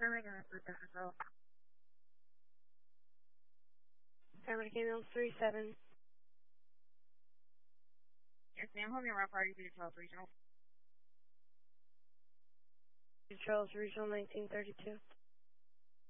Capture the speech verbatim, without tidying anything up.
Paramedic ambulance three seven. Yes, ma'am. Home your party for Charles Regional. Charles Regional nineteen thirty-two.